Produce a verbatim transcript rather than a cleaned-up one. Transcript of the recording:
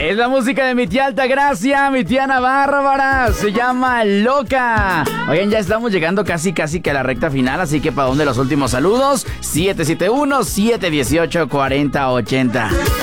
Es la música de mi tía Altagracia, mi tía Ana Bárbara. Se llama Loca. Oigan, ya estamos llegando casi, casi que a la recta final. Así que para dónde los últimos saludos. siete siete uno, siete uno ocho, cuatro cero ocho cero.